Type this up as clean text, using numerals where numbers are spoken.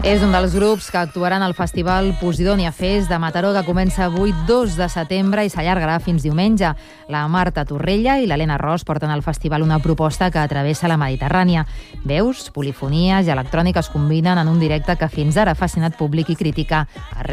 És un dels grups que actuaran al Festival Posidonia Fest de Mataró, que comença avui 2 de setembre i s'allargarà fins diumenge. La Marta Torrella i l'Helena Ros porten al festival una proposta que travessa la Mediterrània. Veus, polifonies i electrònica es combinen en un directe que fins ara ha fascinat públic i crítica.